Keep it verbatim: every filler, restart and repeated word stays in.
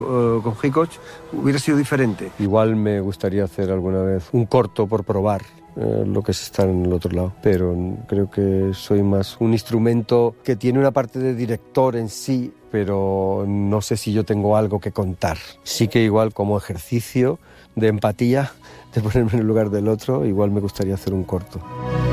Uh, con Hitchcock hubiera sido diferente. Igual me gustaría hacer alguna vez un corto por probar eh, lo que es estar en el otro lado, pero creo que soy más un instrumento que tiene una parte de director en sí, pero no sé si yo tengo algo que contar. Sí que igual como ejercicio de empatía, de ponerme en el lugar del otro, igual me gustaría hacer un corto.